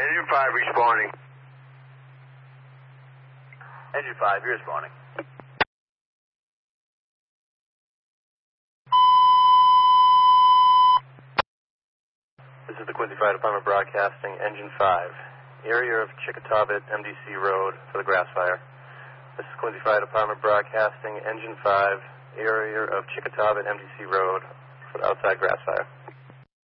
Engine 5 responding. Engine 5, you're responding. This is the Quincy Fire Department broadcasting, Engine 5, area of Chickatawbit, MDC Road for the grass fire. This is Quincy Fire Department broadcasting, Engine 5, area of Chickatawbit, MDC Road for the outside grass fire.